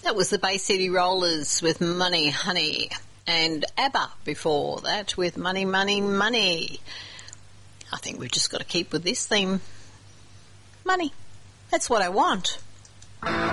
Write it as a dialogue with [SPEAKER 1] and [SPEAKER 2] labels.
[SPEAKER 1] That was the Bay City Rollers with Money Honey, and ABBA before that with Money Money Money. I think we've just got to keep with this theme. Money. That's what I want.